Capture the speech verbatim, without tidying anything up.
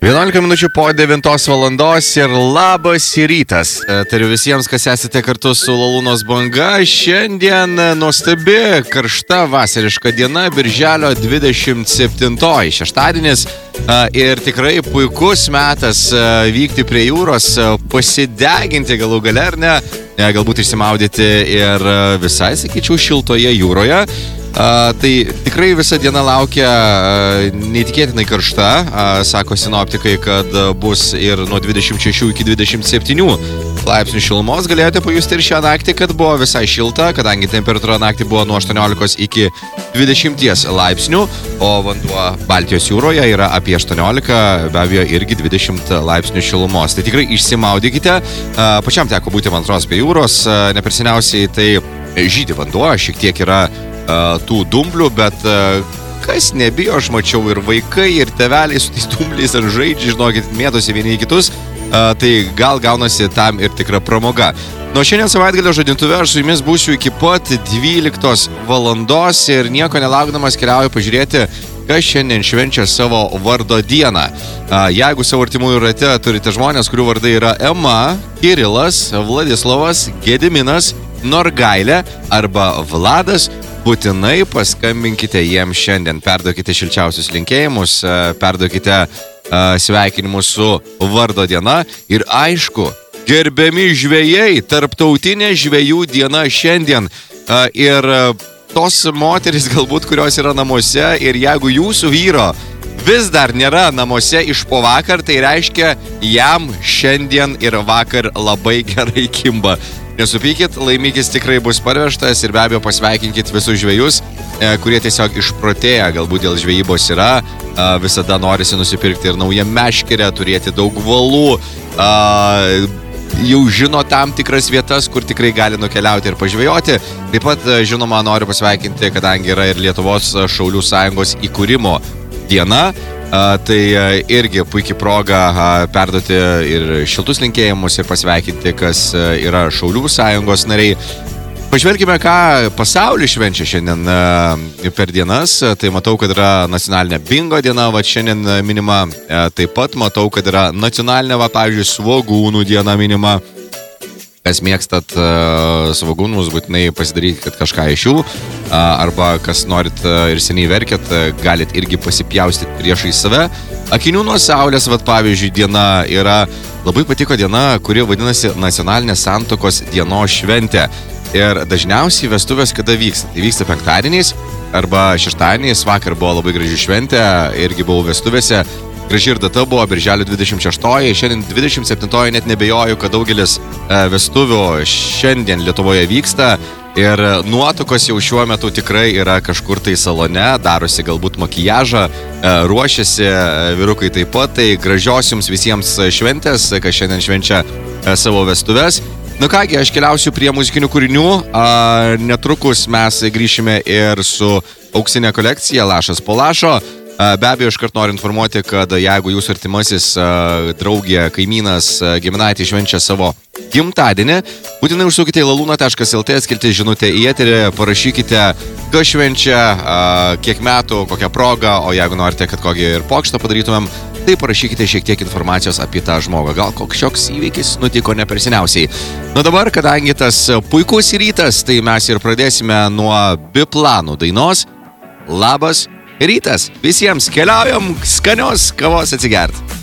vienuolika minučių po devintos valandos ir labas rytas. Tariu visiems, kas esate kartu su Lalūnos banga. Šiandien nuostabi, karšta vasariška diena, birželio dvidešimt septintoji, šeštadienis. Ir tikrai puikus metas vykti prie jūros, pasideginti galų gale, ar ne? Galbūt išsimaudyti ir visai, sakyčiau, šiltoje jūroje. Uh, tai tikrai visą dieną laukia uh, neįtikėtinai karšta, uh, sako sinoptikai, kad uh, bus ir nuo dvidešimt šešių iki dvidešimt septynių laipsnių šilumos. Galėjote pajusti ir šią naktį, kad buvo visai šilta, kadangi temperatūra naktį buvo nuo aštuoniolikos iki dvidešimties laipsnių, o vanduo Baltijos jūroje yra apie aštuoniolika, be abejo irgi dvidešimt laipsnių šilumos. Tai tikrai išsimaudykite, uh, pačiam teko būti man atrodo prie jūros, uh, neperseniausiai tai žydi vanduo, šiek tiek yra Uh, tų dumblių, bet uh, kas nebijo, aš mačiau ir vaikai, ir tėveliai su tais dumbliais ar žaidžia, žinokit, mėtosi vieni į kitus, uh, tai gal gaunasi tam ir tikra pramoga. Nuo šiandien savaitgalio žadintuve aš su jumis būsiu iki pat dvyliktos valandos ir nieko nelaukdamas keliauju pažiūrėti, kas šiandien švenčia savo vardo dieną. Uh, jeigu savo artimųjų rate turite žmonės, kurių vardai yra Ema, Kirilas, Vladislavas, Gediminas, Norgailė arba Vladas, būtinai paskambinkite jiems šiandien, perduokite šilčiausius linkėjimus, perduokite uh, sveikinimus su vardo diena ir aišku, gerbiami žvejai, tarptautinė žvejų diena šiandien uh, ir uh, tos moteris galbūt, kurios yra namuose ir jeigu jūsų vyro vis dar nėra namuose iš po vakar, tai reiškia jam šiandien ir vakar labai gerai kimba. Nesupykit, laimikis tikrai bus parvežtas ir be abejo pasveikinkit visus žvejus, e, kurie tiesiog išprotėję galbūt dėl žvejybos yra, e, visada norisi nusipirkti ir naują meškerę, turėti daug valų, e, jau žino tam tikras vietas, kur tikrai gali nukeliauti ir pažvejoti. Taip pat, žinoma, noriu pasveikinti, kadangi yra ir Lietuvos Šaulių sąjungos įkūrimo diena. Uh, tai uh, irgi puikiai proga uh, perduoti ir šiltus linkėjimus ir pasveikinti, kas uh, yra Šaulių sąjungos nariai. Pažvelkime, ką pasaulis švenčia šiandien uh, per dienas. Uh, tai matau, kad yra nacionalinė bingo diena, va šiandien minima. Uh, taip pat matau, kad yra nacionalinė, va, pavyzdžiui, svogūnų diena minima. Kas mėgstat uh, svogūnus, būtinai pasidaryti, kad kažką iš jų, uh, arba kas norit uh, ir seniai verkėt, uh, galit irgi pasipjaustyti priešai save. Akinių nuo saulės, vat pavyzdžiui, diena yra, labai patiko diena, kuri vadinasi nacionalinė santuokos dienos šventė. Ir dažniausiai vestuvės kada vyksta? Tai vyksta penktadieniais arba šeštadieniais, vakar buvo labai graži šventė, irgi buvau vestuvėse. Graži ir data buvo birželio dvidešimt šeštoji, šiandien dvidešimt septintoji, net nebejoju, kad daugelis e, vestuvių šiandien Lietuvoje vyksta ir nuotakos jau šiuo metu tikrai yra kažkur tai salone, darosi galbūt makijažą, e, ruošiasi, e, vyrukai taip pat, tai gražios jums visiems šventės, kas šiandien švenčia e, savo vestuves. Nu kągi, aš keliausiu prie muzikinių kūrinių, a, netrukus mes grįšime ir su auksinė kolekcija Lašas po lašo. Be abejo, iškart noriu informuoti, kad jeigu jūsų artimasis draugė, kaimynas, giminaitį švenčia savo gimtadienį, būtinai užsukite į lalūna taškas lt, skilti žinutę į eterį, parašykite, kas švenčia, kiek metų, kokią progą, o jeigu norite, kad kokį ir pokštą padarytumėm, tai parašykite šiek tiek informacijos apie tą žmogą. Gal koks šioks įvykis nutiko ne per seniausiai. Nu dabar, kadangi tas puikus rytas, tai mes ir pradėsime nuo Biplanų dainos Labas rytas. Visiems keliaujam skanios kavos atsigert.